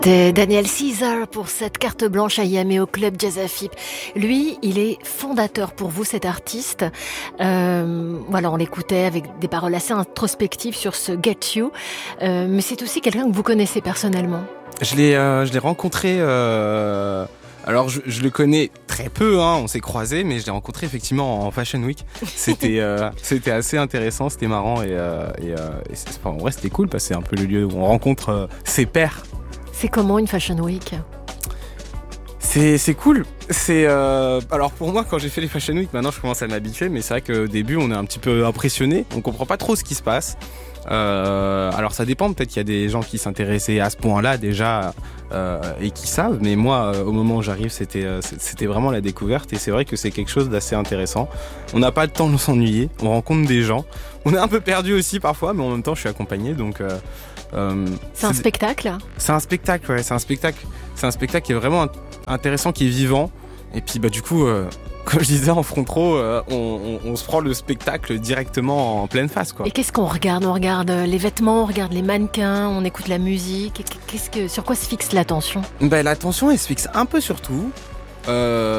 C'était Daniel Caesar pour cette carte blanche à Yamé au club Jazz Afip. Lui, il est fondateur pour vous, cet artiste. Voilà, on l'écoutait avec des paroles assez introspectives sur ce Get You. Mais c'est aussi quelqu'un que vous connaissez personnellement. Je l'ai rencontré. Alors je le connais très peu, hein, on s'est croisés, mais je l'ai rencontré effectivement en Fashion Week. C'était assez intéressant, c'était marrant et en vrai c'était cool parce que c'est un peu le lieu où on rencontre ses pairs. C'est comment une Fashion Week ? C'est cool. Alors pour moi, quand j'ai fait les Fashion Week, maintenant je commence à m'habituer, mais c'est vrai qu'au début on est un petit peu impressionné, on comprend pas trop ce qui se passe. Alors ça dépend, peut-être qu'il y a des gens qui s'intéressaient à ce point-là déjà et qui savent, mais moi au moment où j'arrive c'était vraiment la découverte et c'est vrai que c'est quelque chose d'assez intéressant. On n'a pas le temps de s'ennuyer, on rencontre des gens, on est un peu perdu aussi parfois, mais en même temps je suis accompagné donc c'est un spectacle ? C'est un spectacle, ouais, c'est un spectacle qui est vraiment intéressant, qui est vivant et puis du coup comme je disais en front row, on se prend le spectacle directement en pleine face, quoi. Et qu'est-ce qu'on regarde ? On regarde les vêtements, on regarde les mannequins, on écoute la musique. Sur quoi se fixe l'attention ? L'attention, elle se fixe un peu sur tout. Il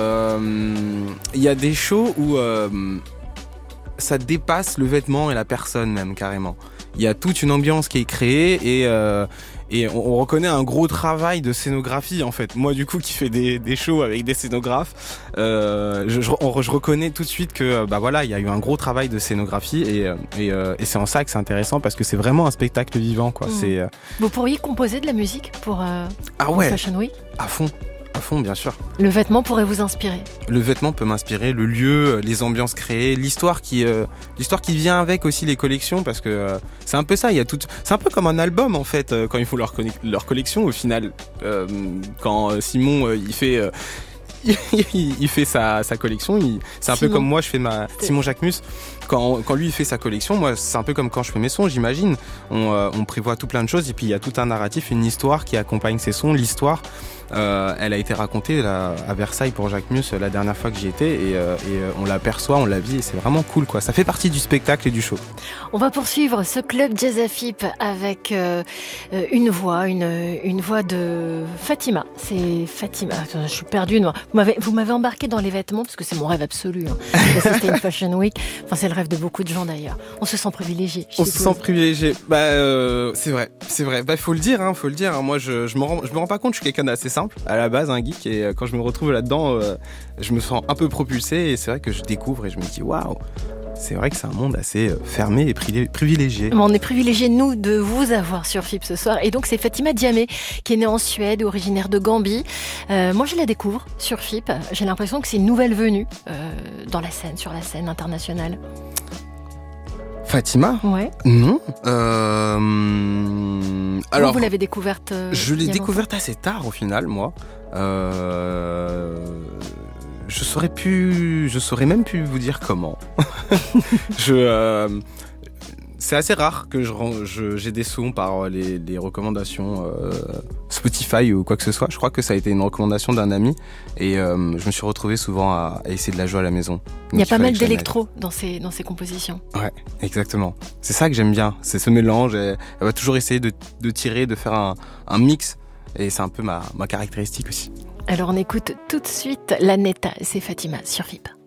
y a des shows où ça dépasse le vêtement et la personne même, carrément. Il y a toute une ambiance qui est créée et on reconnaît un gros travail de scénographie en fait. Moi du coup qui fais des shows avec des scénographes, je reconnais tout de suite que il y a eu un gros travail de scénographie et c'est en ça que c'est intéressant parce que c'est vraiment un spectacle vivant, quoi. Vous pourriez composer de la musique pour Fashion Week ? À fond, bien sûr. Le vêtement pourrait vous inspirer ? Le vêtement peut m'inspirer, le lieu, les ambiances créées, l'histoire qui vient avec aussi les collections, parce que c'est un peu ça. C'est un peu comme un album en fait quand ils font leur collection au final. Quand Simon il fait sa collection, c'est un peu comme moi je fais Simon Jacquemus. Quand lui il fait sa collection, moi c'est un peu comme quand je fais mes sons, j'imagine. On prévoit tout plein de choses et puis il y a tout un narratif, une histoire qui accompagne ces sons. L'histoire, elle a été racontée à Versailles pour Jacquemus la dernière fois que j'y étais et on l'aperçoit, on la vit et c'est vraiment cool, quoi. Ça fait partie du spectacle et du show. On va poursuivre ce club Jazz Afip avec une voix de Fatima. C'est Fatima. Je suis perdue. Vous m'avez embarqué dans les vêtements parce que c'est mon rêve absolu. D'assister à une Fashion Week. Enfin, c'est le rêve de beaucoup de gens d'ailleurs. On se sent privilégié. On se sent privilégié. C'est vrai. Faut le dire. Moi, je me rends pas compte. Je suis quelqu'un d'assez simple à la base, un geek. Et quand je me retrouve là-dedans, je me sens un peu propulsé. Et c'est vrai que je découvre et je me dis waouh. C'est vrai que c'est un monde assez fermé et privilégié. On est privilégiés, nous, de vous avoir sur FIP ce soir. Et donc, c'est Fatima Diamé, qui est née en Suède, originaire de Gambie. Moi, je la découvre sur FIP. J'ai l'impression que c'est une nouvelle venue sur la scène internationale. Fatima ? Ouais. Non. Alors, vous l'avez découverte je l'ai découverte assez tard, au final, moi. Je saurais même plus vous dire comment. C'est assez rare que j'ai des sons par les recommandations Spotify ou quoi que ce soit. Je crois que ça a été une recommandation d'un ami et je me suis retrouvé souvent à essayer de la jouer à la maison. Il y a pas mal d'électro dans ces compositions. Ouais, exactement. C'est ça que j'aime bien, c'est ce mélange. Elle va toujours essayer de tirer, de faire un mix et c'est un peu ma caractéristique aussi. Alors on écoute tout de suite la Netta, c'est Fatima sur FIP.